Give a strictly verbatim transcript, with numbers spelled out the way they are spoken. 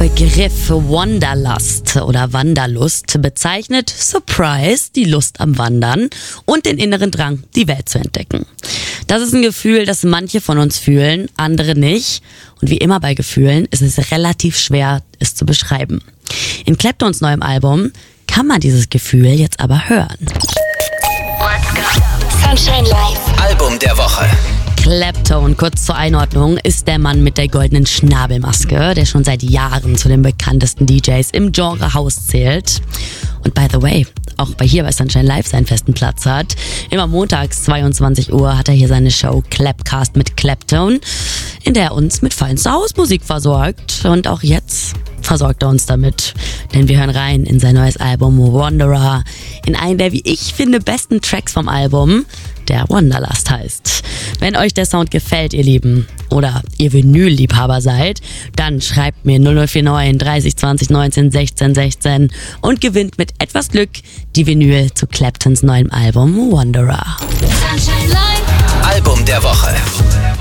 Begriff Wanderlust oder Wanderlust bezeichnet Surprise, die Lust am Wandern und den inneren Drang, die Welt zu entdecken. Das ist ein Gefühl, das manche von uns fühlen, andere nicht. Und wie immer bei Gefühlen ist es relativ schwer, es zu beschreiben. In Claptons neuem Album kann man dieses Gefühl jetzt aber hören. Let's go. Sunshine Live. Album der Woche. Clapton, kurz zur Einordnung, ist der Mann mit der goldenen Schnabelmaske, der schon seit Jahren zu den bekanntesten D Js im Genre House zählt. Und by the way, auch bei hier bei Sunshine Live seinen festen Platz hat. Immer montags zweiundzwanzig Uhr hat er hier seine Show Clapcast mit Clapton, in der er uns mit feinster Hausmusik versorgt. Und auch jetzt versorgt er uns damit. Denn wir hören rein in sein neues Album Wanderer, in einen der, wie ich finde, besten Tracks vom Album, der Wanderlust heißt. Wenn euch der Sound gefällt, ihr Lieben, oder ihr Vinyl-Liebhaber seid, dann schreibt mir null null vier neun dreißig zwanzig neunzehn sechzehn sechzehn und gewinnt mit etwas Glück die Vinyl zu Claptons neuem Album Wanderer. Sunshine Live. Album der Woche.